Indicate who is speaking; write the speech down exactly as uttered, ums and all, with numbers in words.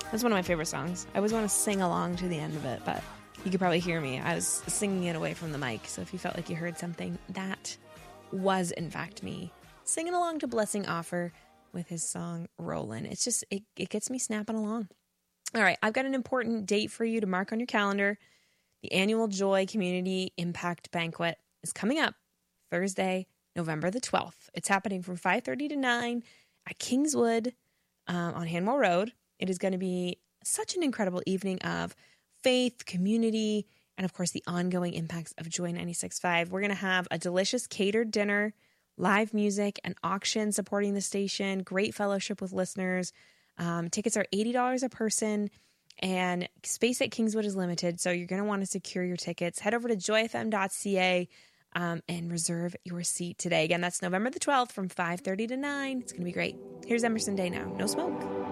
Speaker 1: That's one of my favorite songs. I always want to sing along to the end of it, but you could probably hear me. I was singing it away from the mic, so if you felt like you heard something, that was in fact me singing along to Blessing Offor with his song Rollin'. It's just, it, it gets me snapping along. All right, I've got an important date for you to mark on your calendar. The annual Joy Community Impact Banquet is coming up Thursday, November the twelfth. It's happening from five thirty to nine at Kingswood um, on Hanwell Road. It is going to be such an incredible evening of faith, community, and of course the ongoing impacts of Joy ninety-six point five. We're going to have a delicious catered dinner, live music, an auction supporting the station, great fellowship with listeners. Um, tickets are eighty dollars a person, and space at Kingswood is limited, so you're going to want to secure your tickets. Head over to joy f m dot c a um, and reserve your seat today. Again, that's November the twelfth from five thirty to nine. It's going to be great. Here's Emerson Day now. No smoke.